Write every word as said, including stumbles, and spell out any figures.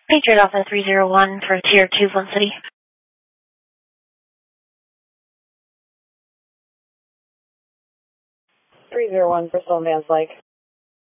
Patriot Alpha three zero one for Tier two Flint City. three zero one for Stolen Vans Lake.